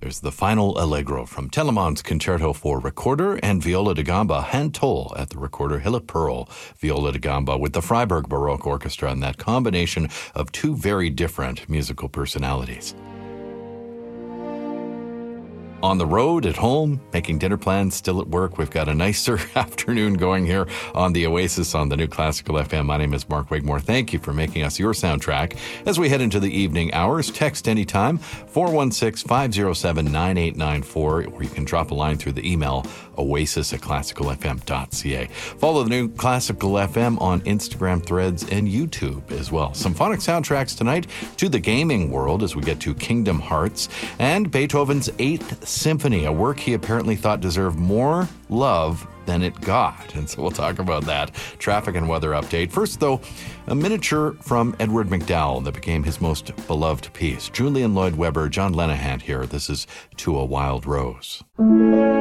There's the final Allegro from Telemann's Concerto for Recorder and Viola da Gamba, hand toll at the recorder, Hilla Pearl, Viola da Gamba with the Freiburg Baroque Orchestra, and that combination of two very different musical personalities. On the road, at home, making dinner plans, still at work, we've got a nicer afternoon going here on the Oasis on the New Classical FM. My name is Mark Wigmore. Thank you for making us your soundtrack. As we head into the evening hours, text anytime, 416-507-9894, or you can drop a line through the email, oasis@classicalfm.ca. Follow the New Classical FM on Instagram, Threads, and YouTube as well. Symphonic soundtracks tonight to the gaming world as we get to Kingdom Hearts and Beethoven's 8th Symphony, a work he apparently thought deserved more love than it got. And so we'll talk about that. Traffic and weather update. First, though, a miniature from Edward MacDowell that became his most beloved piece. Julian Lloyd Webber, John Lenahan here. This is To a Wild Rose.